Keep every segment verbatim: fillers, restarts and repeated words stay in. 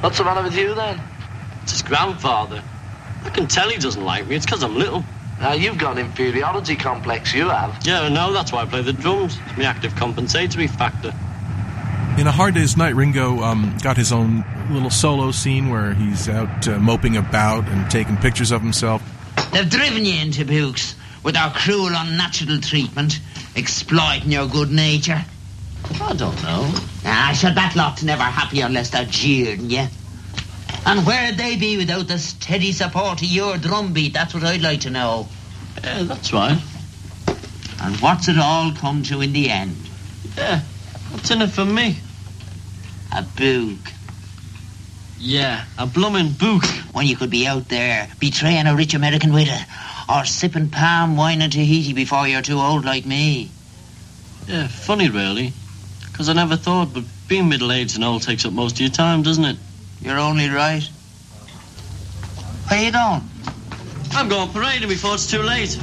What's the matter with you, then? It's his grandfather. I can tell he doesn't like me. It's because I'm little. Now, you've got an inferiority complex, you have. Yeah, no, that's why I play the drums. It's my active compensatory factor. In A Hard Day's Night, Ringo um, got his own little solo scene where he's out uh, moping about and taking pictures of himself. They've driven you into books with our cruel, unnatural treatment, exploiting your good nature. I don't know. Ah, sure, that lot's never happy unless they're jeering you. And where'd they be without the steady support of your drumbeat? That's what I'd like to know. Yeah, that's right. And what's it all come to in the end? Yeah, what's in it for me? A book. Yeah, a bloomin' book. When you could be out there betraying a rich American widow, or sipping palm wine and Tahiti before you're too old like me. Yeah, funny really. Because I never thought, but being middle-aged and old takes up most of your time, doesn't it? You're only right. Where you going? I'm going parading before it's too late.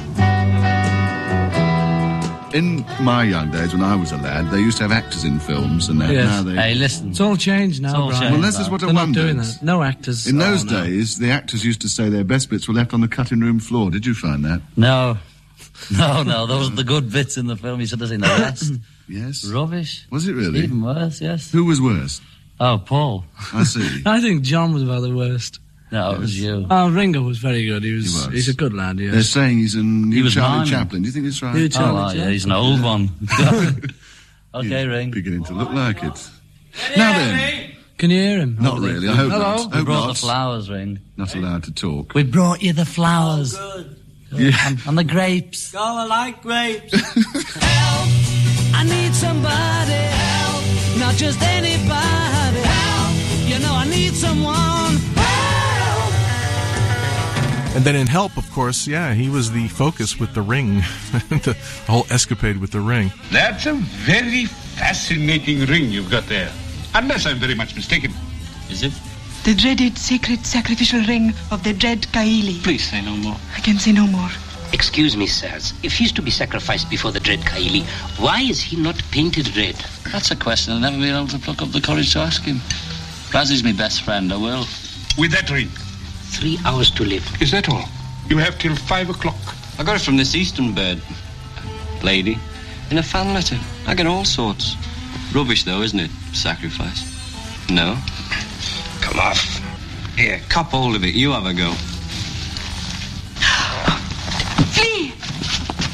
In my young days, when I was a lad, they used to have actors in films, and that, yes. now they... Hey, listen. It's all changed now, all Brian. changed, well, this is what I They're wondered. not doing that. No actors. In those oh, no. days, the actors used to say their best bits were left on the cutting room floor. Did you find that? No. No, no, those are the good bits in the film. You should have seen the rest. Yes? Rubbish. Was it really? Even worse, yes. Who was worse? Oh, Paul. I see. I think John was about the worst. No, it was you. Oh, Ringo was very good. He was. He was. He's a good lad. Yes. They're saying he's a new He was Charlie miming. Chaplin. Do you think it's right? New Charlie Oh, Chaplin. yeah, he's an old one. Okay, He's Ring. beginning to look like it. Now then. Can you hear him? Not really. I hope Hello? not. We Hope brought not. the flowers, Ring. Not allowed to talk. We brought you the flowers. Oh, good. Yeah. And, and the grapes. Oh, I like grapes. Help! I need somebody. Help! Not just anybody. Help! You know I need someone. Help! And then in Help, of course, yeah, he was the focus with the ring. The whole escapade with the ring. That's a very fascinating ring you've got there. Unless I'm very much mistaken. Is it? The dreaded sacred sacrificial ring of the dread Kaili. Please say no more. I can say no more. Excuse me, sirs. If he's to be sacrificed before the dread Kaili, why is he not painted red? That's a question I've never been able to pluck up the courage to ask him. Razzy's my best friend, I will. With that ring. Three hours to live. Is that all? You have till five o'clock. I got it from this Eastern bird lady in a fan letter. I get all sorts. Rubbish, though, isn't it? Sacrifice. No. Come off. Here, cop hold of it. You have a go.